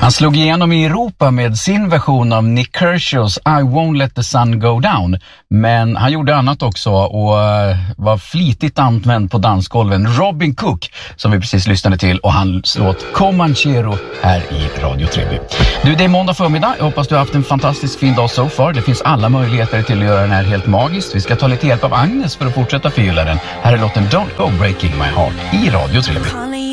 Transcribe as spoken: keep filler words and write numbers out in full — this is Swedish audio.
Han slog igenom i Europa med sin version av Nick Kershaws I Won't Let the Sun Go Down. Men han gjorde annat också och var flitigt använd på dansgolven. Robin Cook, som vi precis lyssnade till, och hans låt Comanchero här i Radio tre B. Du, det är måndag förmiddag. Jag hoppas du har haft en fantastisk fin dag so far. Det finns alla möjligheter till att göra den här helt magiskt. Vi ska ta lite hjälp av Agnes för att fortsätta förgylla den. Här är låten Don't Go Breaking My Heart i Radio tre B.